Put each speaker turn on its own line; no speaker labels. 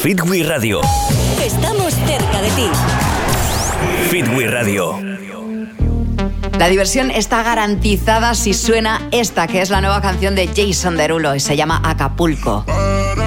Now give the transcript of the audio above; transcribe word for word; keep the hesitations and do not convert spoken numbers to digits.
Fitwi Radio.
Estamos cerca de ti.
Fitwi Radio.
La diversión está garantizada si suena esta, que es la nueva canción de Jason Derulo y se llama Acapulco.